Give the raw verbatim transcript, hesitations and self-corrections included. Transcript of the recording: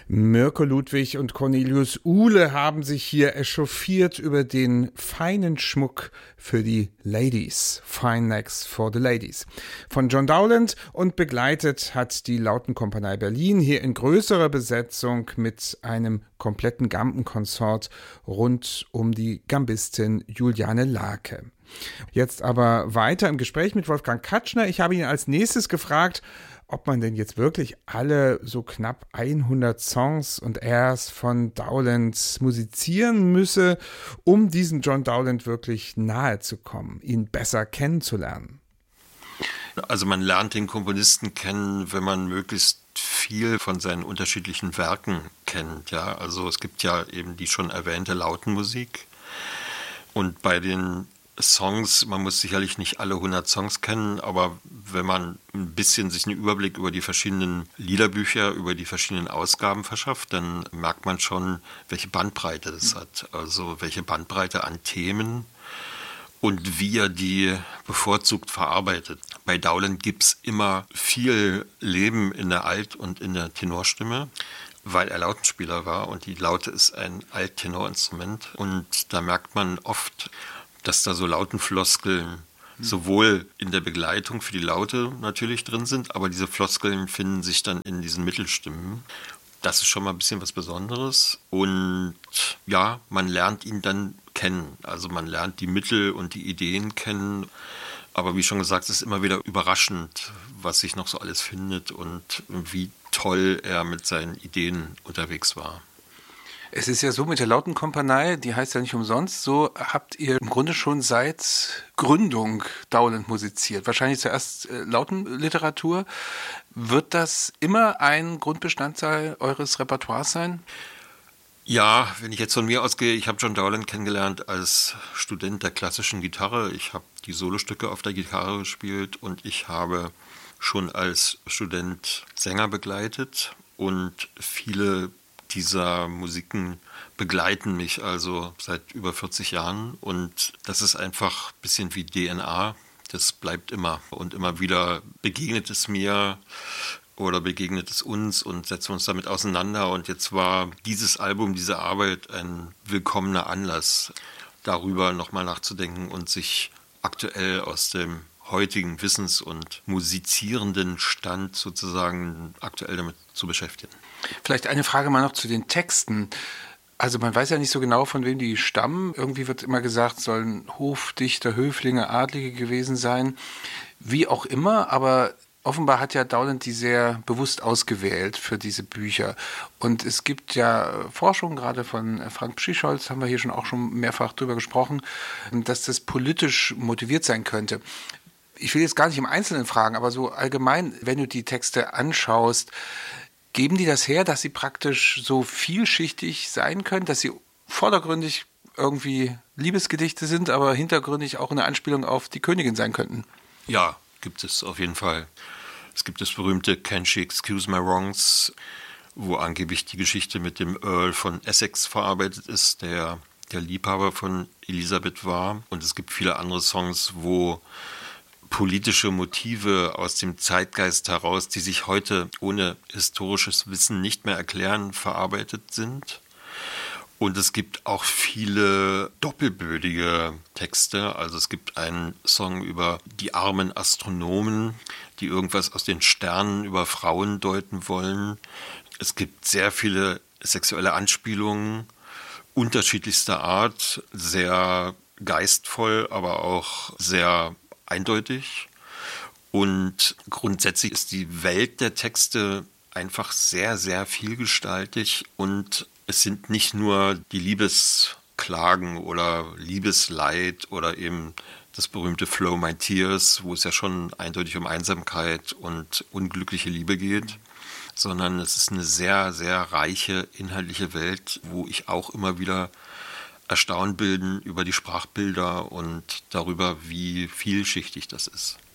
Mirko Ludwig und Cornelius Uhle haben sich hier echauffiert über den feinen Schmuck für die Ladies. Fine Necks for the Ladies. Von John Dowland, und begleitet hat die Lautenkompanie Berlin hier in größerer Besetzung mit einem kompletten Gambenkonsort rund um die Gambistin Juliane Lake. Jetzt aber weiter im Gespräch mit Wolfgang Katschner. Ich habe ihn als nächstes gefragt, ob man denn jetzt wirklich alle so knapp hundert Songs und Airs von Dowland musizieren müsse, um diesem John Dowland wirklich nahe zu kommen, ihn besser kennenzulernen. Also man lernt den Komponisten kennen, wenn man möglichst viel von seinen unterschiedlichen Werken kennt. Ja, also es gibt ja eben die schon erwähnte Lautenmusik, und bei den Songs, man muss sicherlich nicht alle hundert Songs kennen, aber wenn man ein bisschen sich einen Überblick über die verschiedenen Liederbücher, über die verschiedenen Ausgaben verschafft, dann merkt man schon, welche Bandbreite das hat. Also welche Bandbreite an Themen und wie er die bevorzugt verarbeitet. Bei Dowland gibt es immer viel Leben in der Alt- und in der Tenorstimme, weil er Lautenspieler war, und die Laute ist ein Alt-Tenorinstrument, und da merkt man oft, dass da so Lautenfloskeln sowohl in der Begleitung für die Laute natürlich drin sind, aber diese Floskeln finden sich dann in diesen Mittelstimmen. Das ist schon mal ein bisschen was Besonderes, und ja, man lernt ihn dann kennen. Also man lernt die Mittel und die Ideen kennen, aber wie schon gesagt, es ist immer wieder überraschend, was sich noch so alles findet und wie toll er mit seinen Ideen unterwegs war. Es ist ja so mit der Lautenkompanie, die heißt ja nicht umsonst so, habt ihr im Grunde schon seit Gründung Dowland musiziert. Wahrscheinlich zuerst äh, Lautenliteratur. Wird das immer ein Grundbestandteil eures Repertoires sein? Ja, wenn ich jetzt von mir ausgehe, ich habe John Dowland kennengelernt als Student der klassischen Gitarre. Ich habe die Solostücke auf der Gitarre gespielt, und ich habe schon als Student Sänger begleitet, und viele dieser Musiken begleiten mich also seit über vierzig Jahren, und das ist einfach ein bisschen wie D N A, das bleibt immer, und immer wieder begegnet es mir oder begegnet es uns und setzen wir uns damit auseinander, und jetzt war dieses Album, diese Arbeit ein willkommener Anlass, darüber nochmal nachzudenken und sich aktuell aus dem heutigen Wissens- und musizierenden Stand sozusagen aktuell damit zu beschäftigen. Vielleicht eine Frage mal noch zu den Texten. Also man weiß ja nicht so genau, von wem die stammen. Irgendwie wird immer gesagt, sollen Hofdichter, Höflinge, Adlige gewesen sein. Wie auch immer, aber offenbar hat ja Dowland die sehr bewusst ausgewählt für diese Bücher. Und es gibt ja Forschung, gerade von Frank Pschischolz, haben wir hier schon auch schon mehrfach drüber gesprochen, dass das politisch motiviert sein könnte. Ich will jetzt gar nicht im Einzelnen fragen, aber so allgemein, wenn du die Texte anschaust, geben die das her, dass sie praktisch so vielschichtig sein können, dass sie vordergründig irgendwie Liebesgedichte sind, aber hintergründig auch eine Anspielung auf die Königin sein könnten? Ja, gibt es auf jeden Fall. Es gibt das berühmte Can She Excuse My Wrongs, wo angeblich die Geschichte mit dem Earl von Essex verarbeitet ist, der der Liebhaber von Elisabeth war. Und es gibt viele andere Songs, wo politische Motive aus dem Zeitgeist heraus, die sich heute ohne historisches Wissen nicht mehr erklären, verarbeitet sind. Und es gibt auch viele doppelbödige Texte. Also es gibt einen Song über die armen Astronomen, die irgendwas aus den Sternen über Frauen deuten wollen. Es gibt sehr viele sexuelle Anspielungen unterschiedlichster Art, sehr geistvoll, aber auch sehr eindeutig. Und grundsätzlich ist die Welt der Texte einfach sehr, sehr vielgestaltig, und es sind nicht nur die Liebesklagen oder Liebesleid oder eben das berühmte Flow My Tears, wo es ja schon eindeutig um Einsamkeit und unglückliche Liebe geht, sondern es ist eine sehr, sehr reiche inhaltliche Welt, wo ich auch immer wieder Erstaunen bilden über die Sprachbilder und darüber, wie vielschichtig das ist.